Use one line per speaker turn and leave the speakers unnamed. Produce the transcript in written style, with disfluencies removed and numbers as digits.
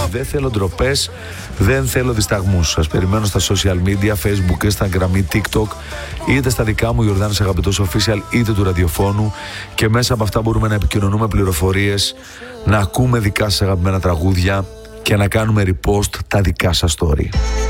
Δεν θέλω ντροπές, δεν θέλω δισταγμούς. Σας περιμένω στα social media, Facebook, Instagram ή TikTok, είτε στα δικά μου Γιορδάνης Αγαπητός Official, είτε του ραδιοφώνου, και μέσα από αυτά μπορούμε να επικοινωνούμε πληροφορίες, να ακούμε δικά σας αγαπημένα τραγούδια και να κάνουμε repost τα δικά σας story.